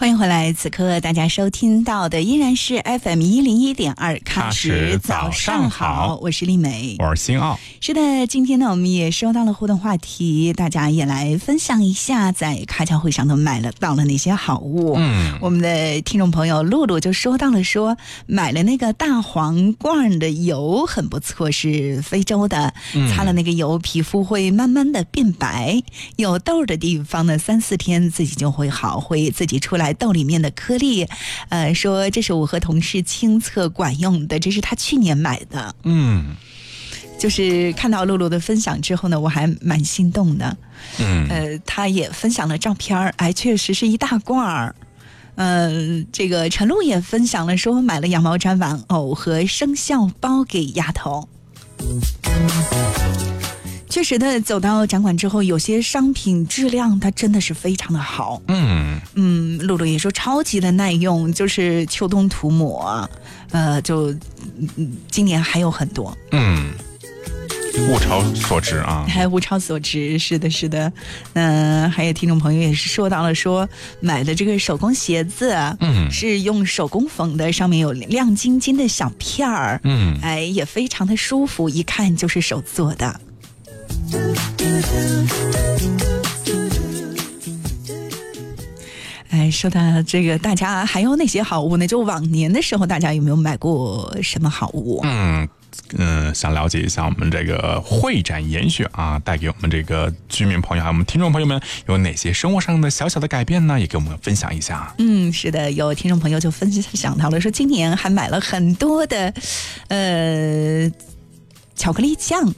欢迎回来，此刻大家收听到的依然是 FM101.2喀什早上好，我是丽美， 我是新奥。 是的，今天呢我们也收到了互动话题，大家也来分享一下在开教会上都买到了哪些好物。我们的听众朋友露露就说到了，说买了那个大皇冠的油很不错，是非洲的，擦了那个油皮肤会慢慢的变白，有痘的地方呢3-4天自己就会好，会自己出来痘里面的颗粒。说这是我和同事亲测管用的，这是他去年买的。就是看到露露的分享之后呢，我还蛮心动的。他也分享了照片，确实是一大罐儿。这个陈露也分享了，说买了羊毛毡玩偶和生肖包给丫头。确实的，走到展馆之后，有些商品质量它真的是非常的好。露露也说超级的耐用，就是秋冬涂抹，就今年还有很多。 物超所值啊， 还物超所值，是的，是的。还有听众朋友也是说到了，说买的这个手工鞋子，是用手工缝的，上面有亮晶晶的小片儿，也非常的舒服，一看就是手做的。说到这个，大家还有哪些好物呢？就往年的时候，大家有没有买过什么好物？ 想了解一下我们这个会展严选啊，带给我们这个居民朋友还有我们听众朋友们有哪些生活上的小小的改变呢？也给我们分享一下。是的，有听众朋友就分享到了，说今年还买了很多的巧克力酱。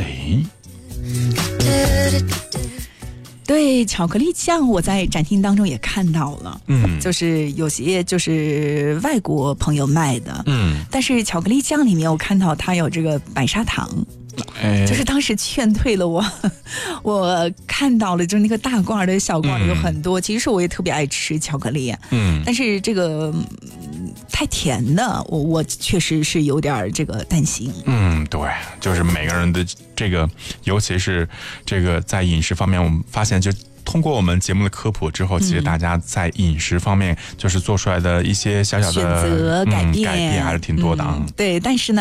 对，巧克力酱我在展厅当中也看到了，就是有些就是外国朋友卖的，但是巧克力酱里面我看到它有这个白砂糖，就是当时劝退了我。我看到了，就是那个大罐的小罐有很多，其实我也特别爱吃巧克力，但是这个太甜的，我确实是有点这个担心。对，就是每个人的这个，尤其是这个在饮食方面，我们发现就通过我们节目的科普之后，其实大家在饮食方面就是做出来的一些小小的选择改变还是挺多的啊。 对，但是呢